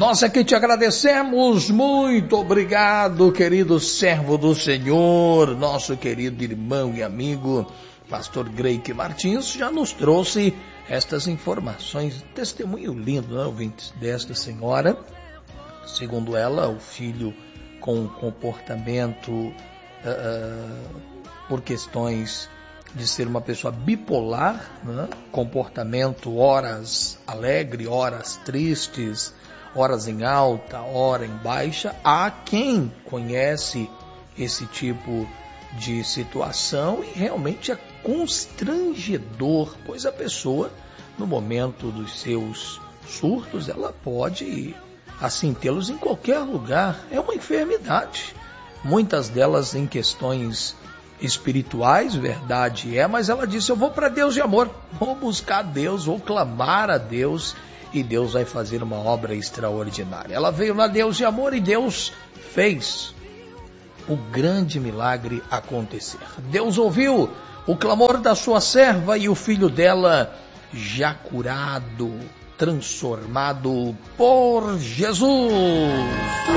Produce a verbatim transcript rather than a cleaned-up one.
Nós aqui te agradecemos, muito obrigado, querido servo do Senhor, nosso querido irmão e amigo, pastor Greike Martins, já nos trouxe estas informações, testemunho lindo, né, ouvintes, desta senhora. Segundo ela, o filho com comportamento uh, por questões de ser uma pessoa bipolar, né, comportamento horas alegre, horas tristes, horas em alta, hora em baixa. Há quem conhece esse tipo de situação e realmente é constrangedor, pois a pessoa, no momento dos seus surtos, ela pode, assim, tê-los em qualquer lugar. É uma enfermidade. Muitas delas em questões espirituais, verdade é, mas ela disse, eu vou para Deus de amor, vou buscar Deus, vou clamar a Deus, e Deus vai fazer uma obra extraordinária. Ela veio na Deus de amor e Deus fez o grande milagre acontecer. Deus ouviu o clamor da sua serva e o filho dela já curado, transformado por Jesus.